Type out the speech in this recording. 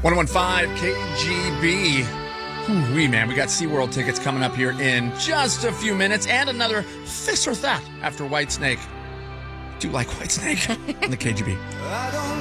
115 KGB. Whoo-wee, man. We got SeaWorld tickets coming up here in just a few minutes, and another this or that after Whitesnake. Do you like Whitesnake on the KGB?